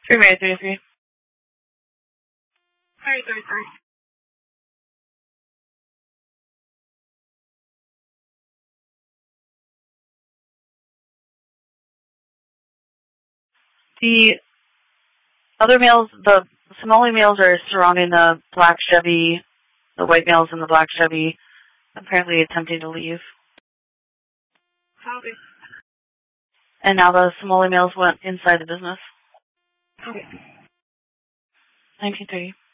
333. Sorry. The other males, the Somali males are surrounding the black Chevy, the white males in the black Chevy, apparently attempting to leave. Copy. And now the Somali males went inside the business. Okay. 1930.